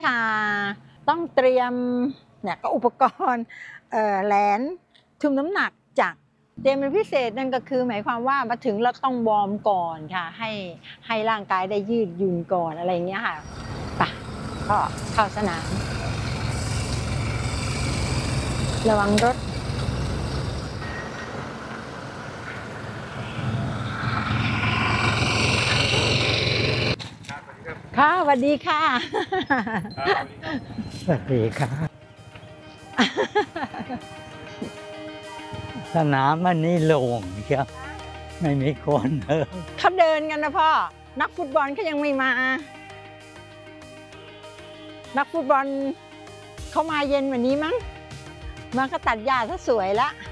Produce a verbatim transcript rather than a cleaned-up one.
ค่ะต้องเตรียมเนี่ยก็อุปกรณ์แหลนทุมน้ำหนักจากเตรียมเป็นพิเศษนั่นก็คือหมายความว่ามาถึงเราต้องวอร์มก่อนค่ะให้ให้ร่างกายได้ยืดหยุ่นก่อนอะไรอย่างเงี้ยค่ะไปก็เข้าสนามระวังรถค่ะสวัสดีค่ะสวัสดีครับสนามมันนี่โล่งครับไม่มีคนเลยเขาเดินกันนะพ่อนักฟุตบอลเขายังไม่มานักฟุตบอลเขามาเย็นวันนี้มั้งมันก็ตัดหญ้าซะสวยละ